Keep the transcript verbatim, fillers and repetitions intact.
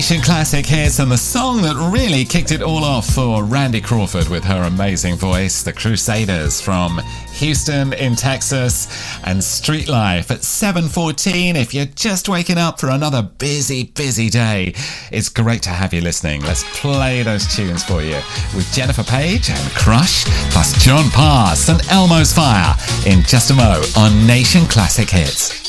Nation Classic Hits, and the song that really kicked it all off for Randy Crawford with her amazing voice, the Crusaders from Houston in Texas, and Street Life at seven fourteen. If you're just waking up for another busy, busy day, it's great to have you listening. Let's play those tunes for you with Jennifer Page and Crush, plus John Pass and Elmo's Fire in just a mo on Nation Classic Hits.